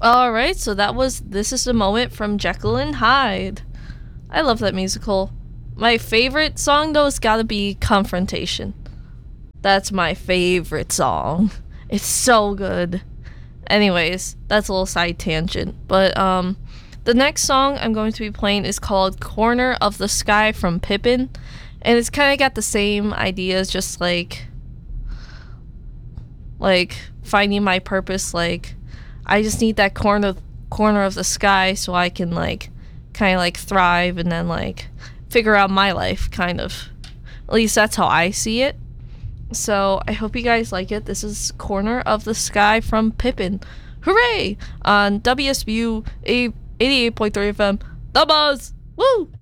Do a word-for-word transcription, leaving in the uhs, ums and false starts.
Alright, so that was This Is the Moment from Jekyll and Hyde. I love that musical. My favorite song though has gotta be Confrontation. That's my favorite song. It's so good. Anyways, that's a little side tangent. But um the next song I'm going to be playing is called Corner of the Sky from Pippin. And it's kinda got the same ideas, just like like finding my purpose, like I just need that corner corner of the sky so I can like kind of like thrive and then like figure out my life, kind of. At least that's how I see it. So I hope you guys like it. This is Corner of the Sky from Pippin. Hooray! On W S B U eighty-eight point three F M. The Buzz! Woo!